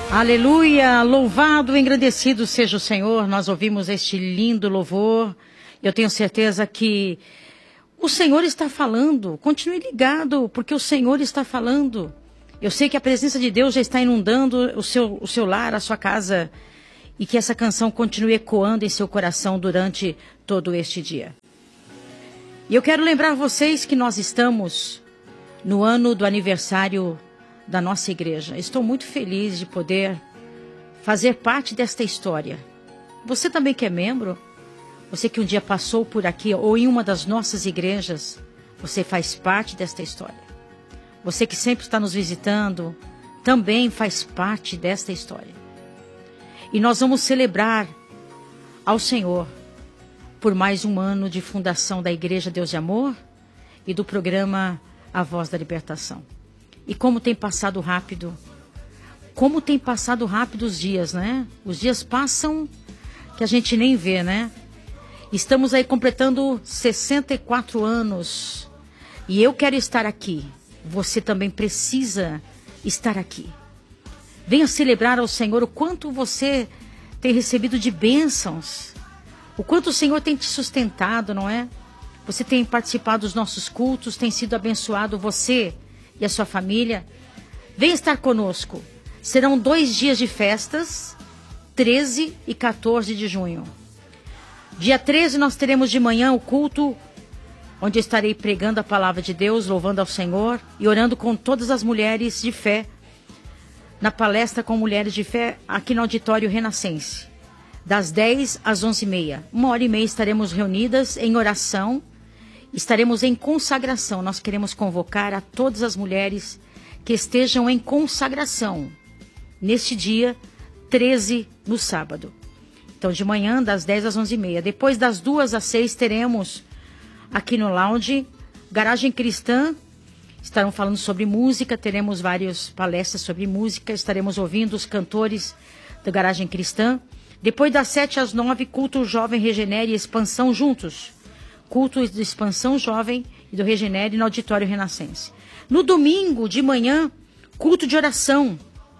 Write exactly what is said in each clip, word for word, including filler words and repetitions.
Aleluia, louvado, engrandecido seja o Senhor. Nós ouvimos este lindo louvor. Eu tenho certeza que o Senhor está falando. Continue ligado, porque o Senhor está falando. Eu sei que a presença de Deus já está inundando o seu, o seu lar, a sua casa. E que essa canção continue ecoando em seu coração durante todo este dia. E eu quero lembrar vocês que nós estamos no ano do aniversário da nossa igreja. Estou muito feliz de poder fazer parte desta história. Você também que é membro, você que um dia passou por aqui ou em uma das nossas igrejas, você faz parte desta história. Você que sempre está nos visitando, também faz parte desta história. E nós vamos celebrar ao Senhor por mais um ano de fundação da Igreja Deus de Amor e do programa A Voz da Libertação. E como tem passado rápido, como tem passado rápido os dias, né? Os dias passam que a gente nem vê, né? Estamos aí completando sessenta e quatro anos e eu quero estar aqui. Você também precisa estar aqui. Venha celebrar ao Senhor o quanto você tem recebido de bênçãos, o quanto o Senhor tem te sustentado, não é? Você tem participado dos nossos cultos, tem sido abençoado você e a sua família. Venha estar conosco. Serão dois dias de festas, treze e quatorze de junho. Dia treze nós teremos de manhã o culto, onde eu estarei pregando a palavra de Deus, louvando ao Senhor e orando com todas as mulheres de fé, na palestra com mulheres de fé, aqui no Auditório Renascense. Das dez às onze e meia. Uma hora e meia estaremos reunidas em oração. Estaremos em consagração. Nós queremos convocar a todas as mulheres que estejam em consagração neste dia treze, no sábado. Então, de manhã, das dez às onze e meia. Depois, das duas às seis, teremos aqui no lounge Garagem Cristã. Estarão falando sobre música. Teremos várias palestras sobre música. Estaremos ouvindo os cantores da Garagem Cristã. Depois, das sete às nove, culto Jovem Regenere e Expansão juntos. Culto de Expansão Jovem e do Regenere no Auditório Renascense. No domingo, de manhã, culto de oração,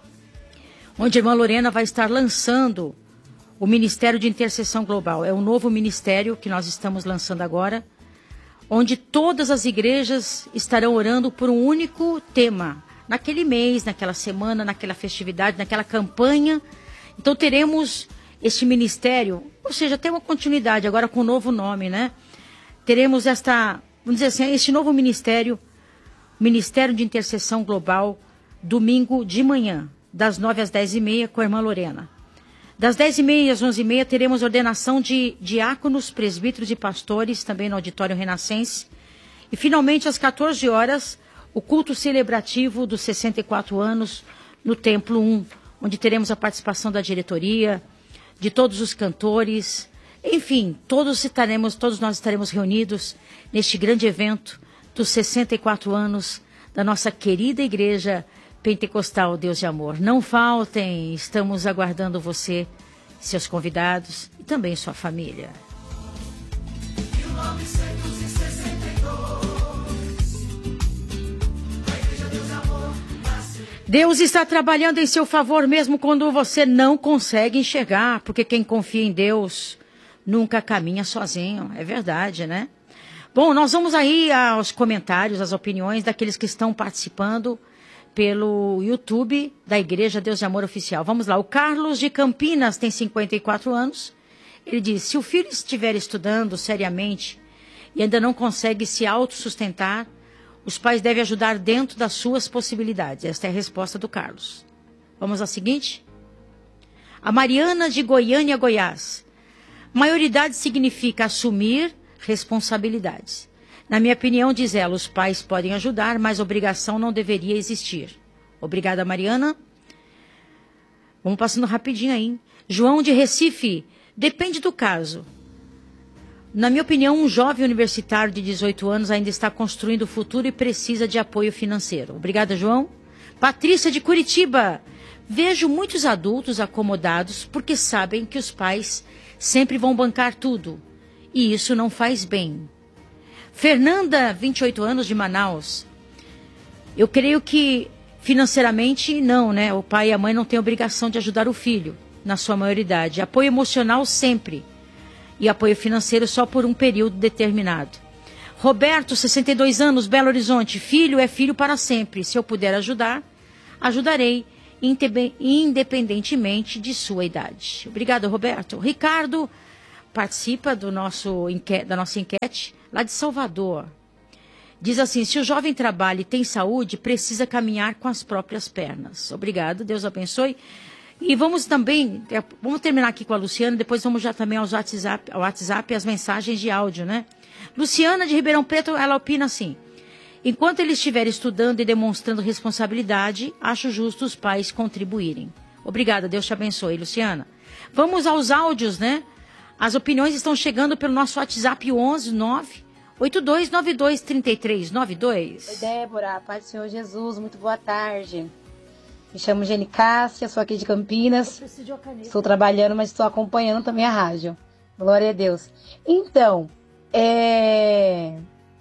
onde a irmã Lorena vai estar lançando o Ministério de Intercessão Global. É um novo ministério que nós estamos lançando agora, onde todas as igrejas estarão orando por um único tema, naquele mês, naquela semana, naquela festividade, naquela campanha. Então teremos este ministério, ou seja, tem uma continuidade agora com um novo nome, né? Teremos esta, vamos dizer assim, este novo ministério, Ministério de Intercessão Global, domingo de manhã, das nove às dez e meia, com a irmã Lorena. Das dez e meia às onze e meia, teremos ordenação de diáconos, presbíteros e pastores, também no Auditório Renascense. E, finalmente, às quatorze horas, o culto celebrativo dos sessenta e quatro anos no Templo um, onde teremos a participação da diretoria, de todos os cantores. Enfim, todos estaremos, todos nós estaremos reunidos neste grande evento dos sessenta e quatro anos da nossa querida Igreja Pentecostal Deus de Amor. Não faltem, estamos aguardando você, seus convidados e também sua família. mil novecentos e sessenta e dois, a Igreja Deus de Amor nasceu. Deus está trabalhando em seu favor mesmo quando você não consegue enxergar, porque quem confia em Deus nunca caminha sozinho, é verdade, né? Bom, nós vamos aí aos comentários, às opiniões daqueles que estão participando pelo YouTube da Igreja Deus de Amor Oficial. Vamos lá, o Carlos de Campinas tem cinquenta e quatro anos. Ele diz, se o filho estiver estudando seriamente e ainda não consegue se autossustentar, os pais devem ajudar dentro das suas possibilidades. Esta é a resposta do Carlos. Vamos à seguinte? A Mariana de Goiânia, Goiás. Maioridade significa assumir responsabilidades. Na minha opinião, diz ela, os pais podem ajudar, mas obrigação não deveria existir. Obrigada, Mariana. Vamos passando rapidinho aí. Hein? João de Recife. Depende do caso. Na minha opinião, um jovem universitário de dezoito anos ainda está construindo o futuro e precisa de apoio financeiro. Obrigada, João. Patrícia de Curitiba. Vejo muitos adultos acomodados porque sabem que os pais sempre vão bancar tudo. E isso não faz bem. Fernanda, vinte e oito anos, de Manaus. Eu creio que Financeiramente, não, né? O pai e a mãe não têm obrigação de ajudar o filho na sua maioridade. Apoio emocional sempre. E apoio financeiro só por um período determinado. Roberto, sessenta e dois anos, Belo Horizonte. Filho é filho para sempre. Se eu puder ajudar, ajudarei, independentemente de sua idade. Obrigado, Roberto. Ricardo participa do nosso, da nossa enquete lá de Salvador. Diz assim, se o jovem trabalha e tem saúde, precisa caminhar com as próprias pernas. Obrigado, Deus abençoe. E vamos também, vamos terminar aqui com a Luciana, depois vamos já também aos WhatsApp, ao WhatsApp e as mensagens de áudio, né? Luciana de Ribeirão Preto, ela opina assim, enquanto ele estiver estudando e demonstrando responsabilidade, acho justo os pais contribuírem. Obrigada, Deus te abençoe, Luciana. Vamos aos áudios, né? As opiniões estão chegando pelo nosso WhatsApp onze nove oito dois nove dois três três nove dois. Oi, Débora, Paz do Senhor Jesus, muito boa tarde. Me chamo Gene Cássia, sou aqui de Campinas. Estou trabalhando, mas estou acompanhando também a rádio. Glória a Deus. Então, é...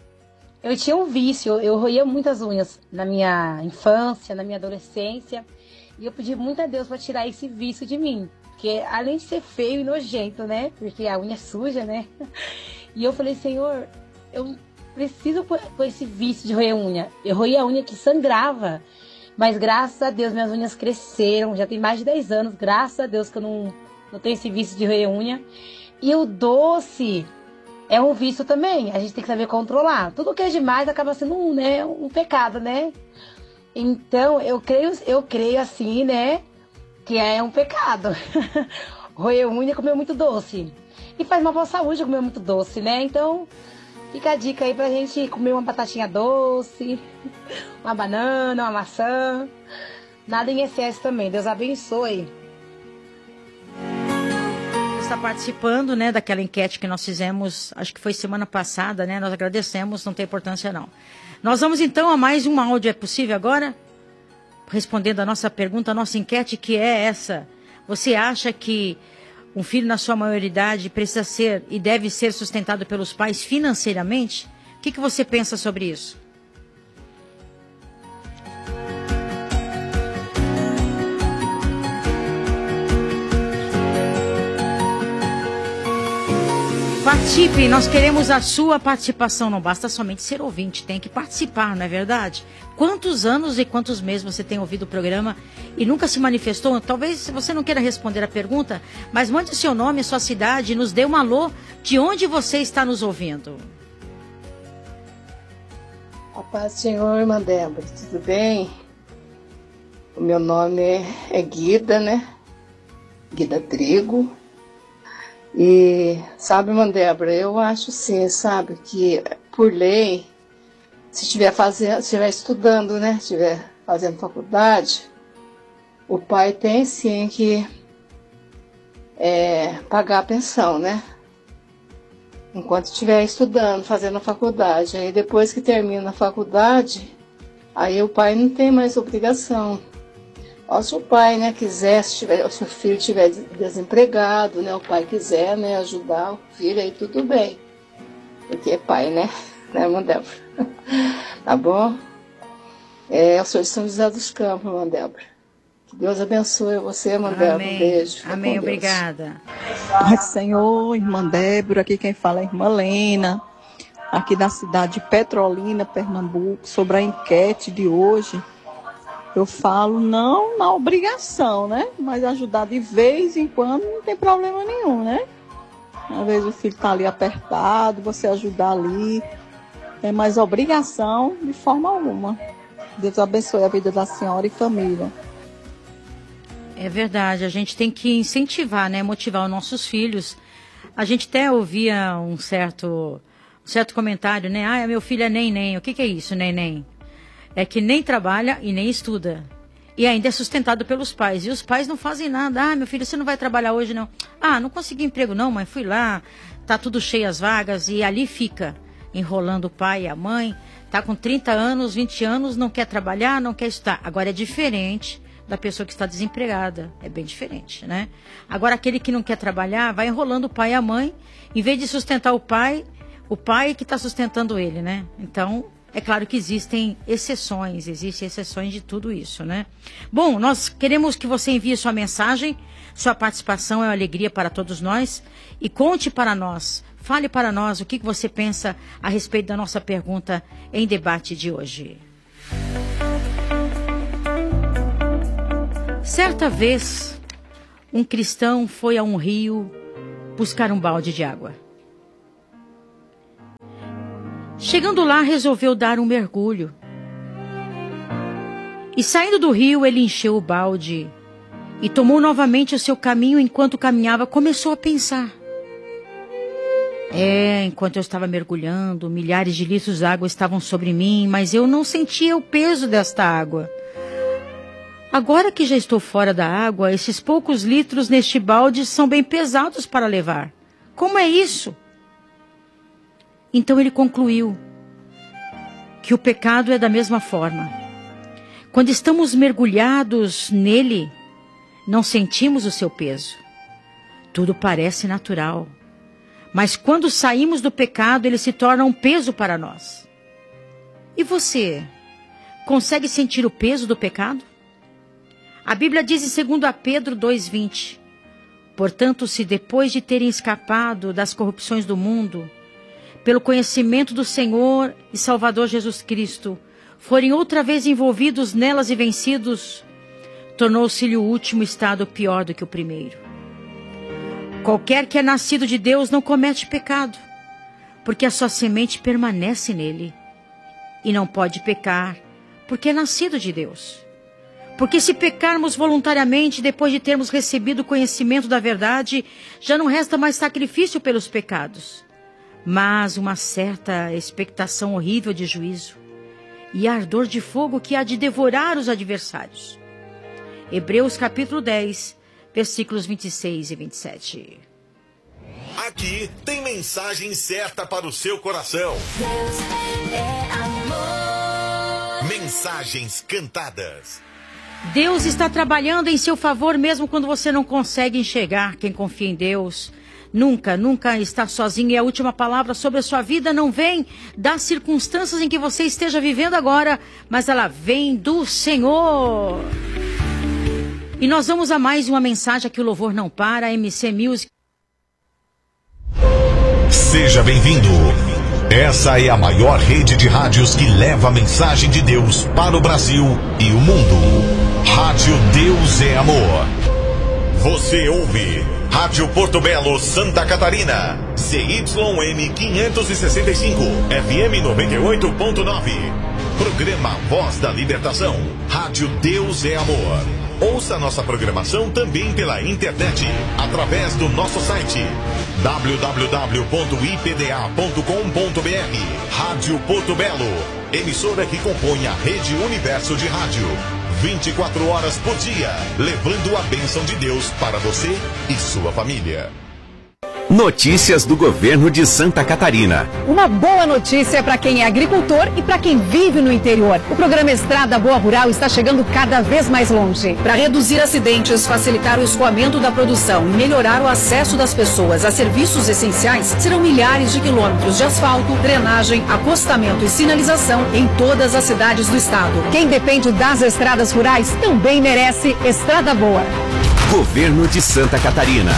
eu tinha um vício, eu roía muitas unhas na minha infância, na minha adolescência. E eu pedi muito a Deus para tirar esse vício de mim. Porque além de ser feio e nojento, né? Porque a unha é suja, né? E eu falei, Senhor, eu preciso com esse vício de roer unha. Eu roía a unha que sangrava. Mas graças a Deus minhas unhas cresceram. Já tem mais de dez anos. Graças a Deus que eu não, não tenho esse vício de roer unha. E o doce é um vício também. A gente tem que saber controlar. Tudo que é demais acaba sendo um, né, um pecado, né? Então eu creio, eu creio assim, né? Que é um pecado. Roer unha e comer muito doce. E faz mal para a saúde comer muito doce, né? Então, fica a dica aí pra gente comer uma batatinha doce, uma banana, uma maçã. Nada em excesso também. Deus abençoe. Você está participando, né, daquela enquete que nós fizemos, acho que foi semana passada, né? Nós agradecemos, não tem importância não. Nós vamos então a mais um áudio, é possível agora? Respondendo a nossa pergunta, a nossa enquete, que é essa. Você acha que um filho na sua maioridade precisa ser e deve ser sustentado pelos pais financeiramente? O que, que você pensa sobre isso? Participe, nós queremos a sua participação, não basta somente ser ouvinte, tem que participar, não é verdade? Quantos anos e quantos meses você tem ouvido o programa e nunca se manifestou? Talvez você não queira responder a pergunta, mas mande seu nome, sua cidade e nos dê um alô de onde você está nos ouvindo. A paz do Senhor, irmã Débora, tudo bem? O meu nome é Guida, né? Guida Trigo. E, sabe, irmã Débora, eu acho sim, sabe, que por lei, se estiver fazendo, se estiver estudando, né, estiver fazendo faculdade, o pai tem sim que é, pagar a pensão, né? Enquanto estiver estudando, fazendo a faculdade. Aí depois que termina a faculdade, aí o pai não tem mais obrigação. Ó, se o pai, né, quiser, se, tiver, se o filho estiver desempregado, né, o pai quiser, né, ajudar o filho, aí tudo bem. Porque é pai, né? Né, irmã Débora? Tá bom? É, eu sou de São José dos Campos, irmã Débora. Que Deus abençoe você, irmã Débora. Um beijo. Amém, obrigada. Pai Senhor, irmã Débora, aqui quem fala é a irmã Lena, aqui da cidade de Petrolina, Pernambuco, sobre a enquete de hoje. Eu falo não na obrigação, né? Mas ajudar de vez em quando não tem problema nenhum, né? Às vezes o filho está ali apertado, você ajudar ali. É mais obrigação de forma alguma. Deus abençoe a vida da senhora e família. É verdade, a gente tem que incentivar, né? Motivar os nossos filhos. A gente até ouvia um certo, um certo comentário, né? Ah, meu filho é nem-nem. O que, que é isso, nem-nem? É que nem trabalha e nem estuda. E ainda é sustentado pelos pais. E os pais não fazem nada. Ah, meu filho, você não vai trabalhar hoje, não. Ah, não consegui emprego, não, mãe. Fui lá, tá tudo cheio as vagas. E ali fica, enrolando o pai e a mãe. Tá com trinta anos, vinte anos, não quer trabalhar, não quer estudar. Agora é diferente da pessoa que está desempregada. É bem diferente, né? Agora aquele que não quer trabalhar, vai enrolando o pai e a mãe. Em vez de sustentar o pai, o pai que está sustentando ele, né? Então, É claro que existem exceções, existem exceções de tudo isso, né? Bom, nós queremos que você envie sua mensagem, sua participação é uma alegria para todos nós. E conte para nós, fale para nós o que você pensa a respeito da nossa pergunta em debate de hoje. Certa vez, um cristão foi a um rio buscar um balde de água. Chegando lá, resolveu dar um mergulho. E saindo do rio, ele encheu o balde e tomou novamente o seu caminho. Enquanto caminhava, começou a pensar. É, enquanto eu estava mergulhando, milhares de litros de água estavam sobre mim, mas eu não sentia o peso desta água. Agora que já estou fora da água, esses poucos litros neste balde são bem pesados para levar. Como é isso? Então ele concluiu que o pecado é da mesma forma. Quando estamos mergulhados nele, não sentimos o seu peso. Tudo parece natural. Mas quando saímos do pecado, ele se torna um peso para nós. E você, consegue sentir o peso do pecado? A Bíblia diz em segundo Pedro dois, vinte. Portanto, se depois de terem escapado das corrupções do mundo, pelo conhecimento do Senhor e Salvador Jesus Cristo, forem outra vez envolvidos nelas e vencidos, tornou-se-lhe o último estado pior do que o primeiro. Qualquer que é nascido de Deus não comete pecado, porque a sua semente permanece nele, e não pode pecar, porque é nascido de Deus. Porque se pecarmos voluntariamente, depois de termos recebido o conhecimento da verdade, já não resta mais sacrifício pelos pecados, mas uma certa expectação horrível de juízo e ardor de fogo que há de devorar os adversários. Hebreus capítulo dez, versículos vinte e seis e vinte e sete. Aqui tem mensagem certa para o seu coração. Deus é amor. Mensagens cantadas. Deus está trabalhando em seu favor mesmo quando você não consegue enxergar. Quem confia em Deus nunca, nunca está sozinho. E a última palavra sobre a sua vida não vem das circunstâncias em que você esteja vivendo agora, mas ela vem do Senhor. E nós vamos a mais uma mensagem que o Louvor Não Para, M C Music. Seja bem-vindo. Essa é a maior rede de rádios que leva a mensagem de Deus para o Brasil e o mundo. Rádio Deus é Amor. Você ouve Rádio Porto Belo, Santa Catarina, C Y M quinhentos e sessenta e cinco, F M noventa e oito ponto nove. Programa Voz da Libertação. Rádio Deus é Amor. Ouça nossa programação também pela internet, através do nosso site w w w ponto i p d a ponto com ponto b r. Rádio Porto Belo, emissora que compõe a Rede Universo de Rádio. vinte e quatro horas por dia, levando a bênção de Deus para você e sua família. Notícias do governo de Santa Catarina. Uma boa notícia para quem é agricultor e para quem vive no interior. O programa Estrada Boa Rural está chegando cada vez mais longe. Para reduzir acidentes, facilitar o escoamento da produção e melhorar o acesso das pessoas a serviços essenciais, serão milhares de quilômetros de asfalto, drenagem, acostamento e sinalização em todas as cidades do estado. Quem depende das estradas rurais também merece Estrada Boa. Governo de Santa Catarina.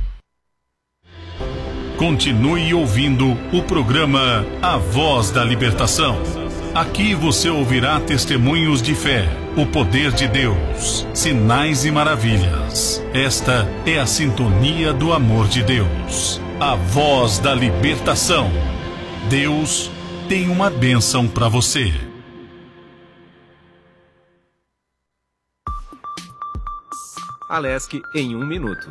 Continue ouvindo o programa A Voz da Libertação. Aqui você ouvirá testemunhos de fé, o poder de Deus, sinais e maravilhas. Esta é a sintonia do amor de Deus. A Voz da Libertação. Deus tem uma bênção para você. Alesc em um minuto.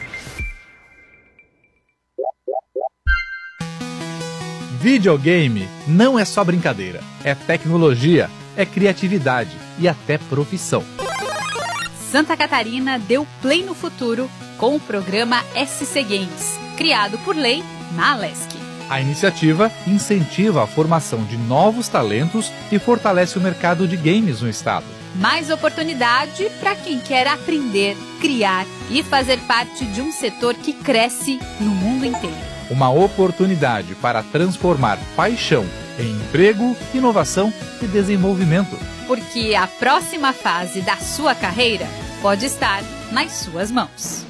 Videogame não é só brincadeira, é tecnologia, é criatividade e até profissão. Santa Catarina deu play no futuro com o programa S C Games, criado por lei na Alesc. A iniciativa incentiva a formação de novos talentos e fortalece o mercado de games no estado. Mais oportunidade para quem quer aprender, criar e fazer parte de um setor que cresce no mundo inteiro. Uma oportunidade para transformar paixão em emprego, inovação e desenvolvimento. Porque a próxima fase da sua carreira pode estar nas suas mãos.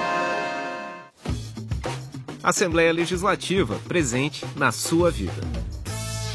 Assembleia Legislativa, presente na sua vida.